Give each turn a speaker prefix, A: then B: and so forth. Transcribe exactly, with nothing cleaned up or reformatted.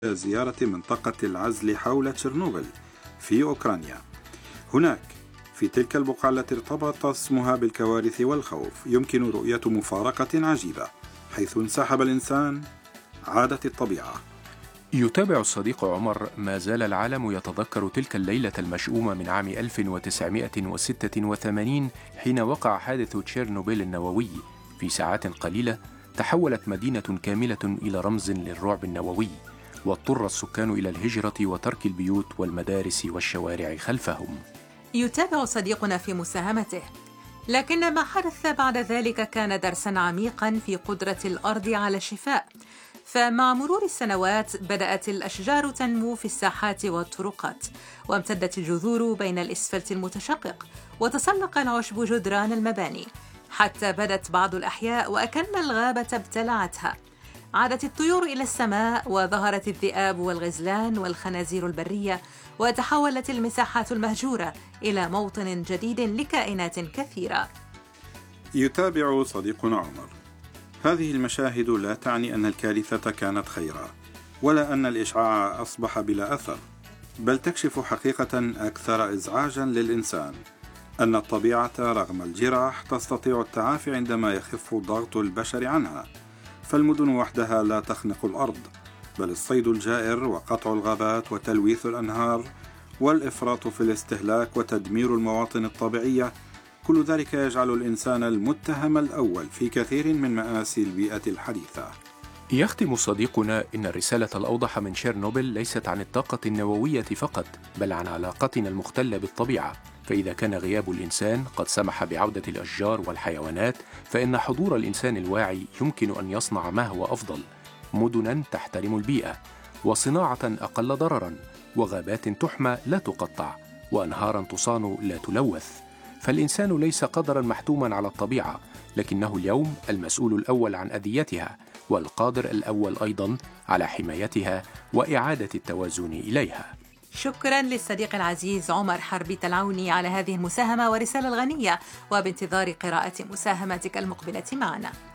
A: زيارة منطقة العزل حول تشيرنوبل في أوكرانيا. هناك في تلك البقعة التي ارتبط اسمها بالكوارث والخوف يمكن رؤية مفارقة عجيبة، حيث انسحب الإنسان عادت الطبيعة.
B: يتابع الصديق عمر ما زال العالم يتذكر تلك الليلة المشؤومة من عام ألف وتسعمائة وستة وثمانين حين وقع حادث تشيرنوبيل النووي. في ساعات قليلة تحولت مدينة كاملة إلى رمز للرعب النووي، واضطر السكان إلى الهجرة وترك البيوت والمدارس والشوارع خلفهم.
C: يتابع صديقنا في مساهمته، لكن ما حدث بعد ذلك كان درساً عميقاً في قدرة الأرض على الشفاء. فمع مرور السنوات بدأت الأشجار تنمو في الساحات والطرقات، وامتدت الجذور بين الإسفلت المتشقق، وتسلق العشب جدران المباني، حتى بدت بعض الأحياء وأكن الغابة ابتلعتها. عادت الطيور إلى السماء، وظهرت الذئاب والغزلان والخنازير البرية، وتحولت المساحات المهجورة إلى موطن جديد لكائنات كثيرة.
A: يتابع صديقنا عمر: هذه المشاهد لا تعني أن الكارثة كانت خيرا، ولا أن الإشعاع أصبح بلا أثر، بل تكشف حقيقة أكثر إزعاجا للإنسان، أن الطبيعة رغم الجراح تستطيع التعافي عندما يخف ضغط البشر عنها. فالمدن وحدها لا تخنق الأرض، بل الصيد الجائر وقطع الغابات وتلويث الأنهار والإفراط في الاستهلاك وتدمير المواطن الطبيعية، كل ذلك يجعل الإنسان المتهم الأول في كثير من مآسي البيئة الحديثة.
B: يختم صديقنا إن الرسالة الأوضح من تشيرنوبل ليست عن الطاقة النووية فقط، بل عن علاقتنا المختلة بالطبيعة. فإذا كان غياب الإنسان قد سمح بعودة الأشجار والحيوانات، فإن حضور الإنسان الواعي يمكن أن يصنع ما هو أفضل: مدناً تحترم البيئة، وصناعة أقل ضرراً، وغابات تحمى لا تقطع، وأنهاراً تصان لا تلوث. فالإنسان ليس قدراً محتوماً على الطبيعة، لكنه اليوم المسؤول الأول عن أذيتها، والقادر الأول أيضاً على حمايتها وإعادة التوازن إليها.
C: شكراً للصديق العزيز عمر حربي تلعوني على هذه المساهمة ورسالة الغنية، وبانتظار قراءة مساهماتك المقبلة معنا.